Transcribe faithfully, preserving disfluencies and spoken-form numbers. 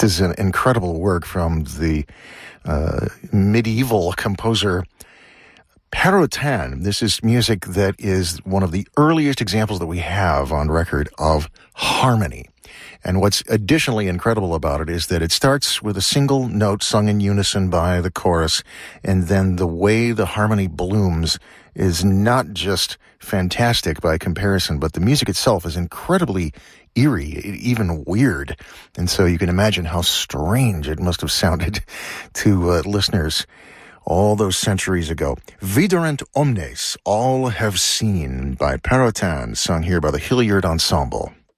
is an incredible work from the uh, medieval composer Perotin. This is music that is one of the earliest examples that we have on record of harmony. And what's additionally incredible about it is that it starts with a single note sung in unison by the chorus, and then the way the harmony blooms is not just fantastic by comparison, but the music itself is incredibly eerie, even weird. And so you can imagine how strange it must have sounded to uh, listeners all those centuries ago. Viderant omnes, all have seen, by Perotin, sung here by the Hilliard Ensemble.